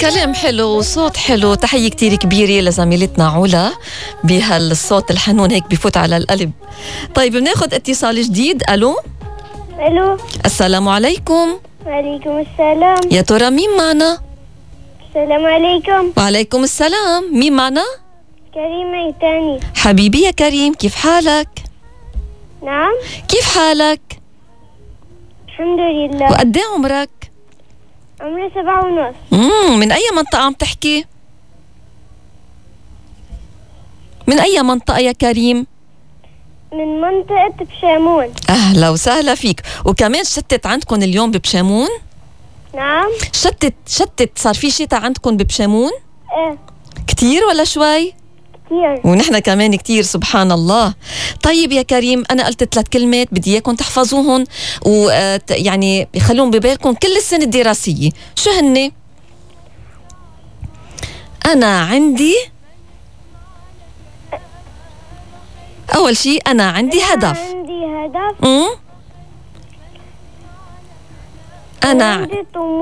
كلام حلو وصوت حلو. تحية كتير كبيرة لزميلتنا علا بهالصوت الحنون هيك بفوت على القلب. طيب بناخد اتصال جديد. ألو الو، السلام عليكم. وعليكم السلام. يا ترى مين معنا؟ السلام عليكم. وعليكم السلام. مين معنا؟ كريمة تاني. حبيبي يا كريم، كيف حالك؟ نعم، كيف حالك؟ الحمد لله. وقد ايه عمرك؟ عمري 7.5. من أي منطقة عم تحكي؟ من أي منطقة يا كريم؟ من منطقة بشامون. أهلا وسهلا فيك. وكمان شتت عندكم اليوم ببشامون؟ نعم. شتت صار في شتاء عندكم ببشامون؟ ايه، كتير ولا شوي؟ كتير. ونحن كمان كتير سبحان الله. طيب يا كريم، أنا قلت 3 كلمات بدي إياكم تحفظوهن ويعني يخلون ببالكم كل السنة الدراسية. شو هن؟ أنا عندي، أول شيء أنا عندي هدف. عندي هدف. أنا عندي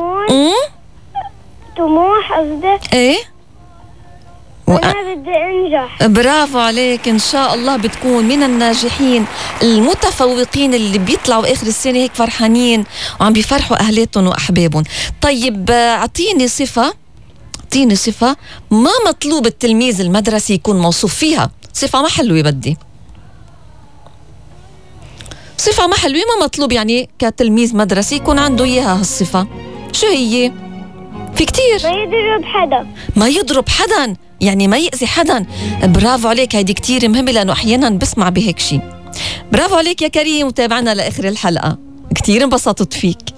طموح قصدي. إيه؟ أنا بدي أنجح. برافو عليك. إن شاء الله بتكون من الناجحين المتفوقين اللي بيطلعوا آخر السنة هيك فرحانين وعم بيفرحوا أهلاتهم وأحبابهم. طيب أعطيني صفة ما مطلوب التلميذ المدرسي يكون موصوف فيها. صفة ما حلوة، بدي صفة ما حلوة ما مطلوب يعني كتلميذ مدرسي يكون عنده إياها هالصفة. شو هي؟ في كتير. ما يضرب حدا يعني ما يأذي حدا. برافو عليك، هيدي كتير مهمة لأنه أحيانا بسمع بهيك شيء. برافو عليك يا كريم، وتابعنا لآخر الحلقة. كتير انبسطت فيك.